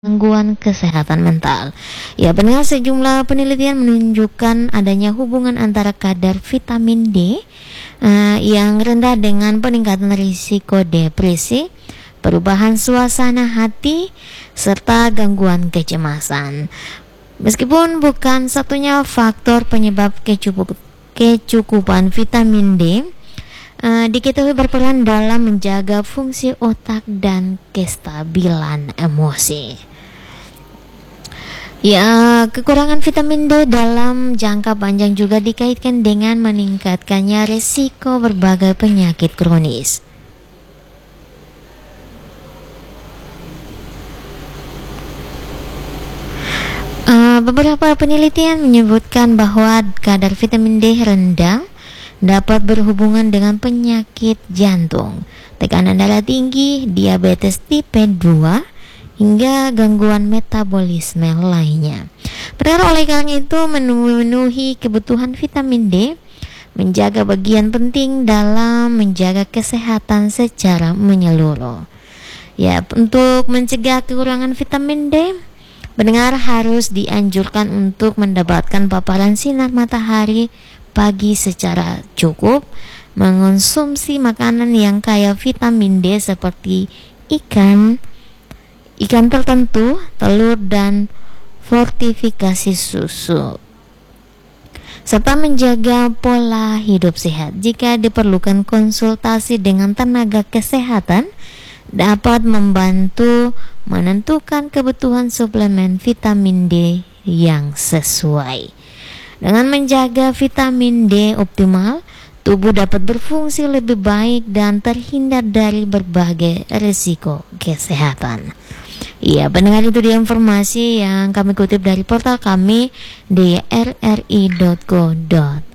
gangguan kesehatan mental. Ya, benar, sejumlah penelitian menunjukkan adanya hubungan antara kadar vitamin D yang rendah dengan peningkatan risiko depresi, perubahan suasana hati, serta gangguan kecemasan. Meskipun bukan satunya faktor penyebab kecukupan vitamin D, diketahui berperan dalam menjaga fungsi otak dan kestabilan emosi. Ya, kekurangan vitamin D dalam jangka panjang juga dikaitkan dengan meningkatkannya risiko berbagai penyakit kronis. Beberapa penelitian menyebutkan bahwa kadar vitamin D rendah dapat berhubungan dengan penyakit jantung, tekanan darah tinggi, diabetes tipe 2, hingga gangguan metabolisme lainnya. Oleh karena itu, memenuhi kebutuhan vitamin D menjaga bagian penting dalam menjaga kesehatan secara menyeluruh. Ya, untuk mencegah kekurangan vitamin D, pendengar harus dianjurkan untuk mendapatkan paparan sinar matahari pagi secara cukup, mengonsumsi makanan yang kaya vitamin D seperti ikan tertentu, telur, dan fortifikasi susu, serta menjaga pola hidup sehat. Jika diperlukan, konsultasi dengan tenaga kesehatan dapat membantu menentukan kebutuhan suplemen vitamin D yang sesuai. Dengan menjaga vitamin D optimal, tubuh dapat berfungsi lebih baik dan terhindar dari berbagai risiko kesehatan. Iya, pendengar, itu dia informasi yang kami kutip dari portal kami di rri.co.id.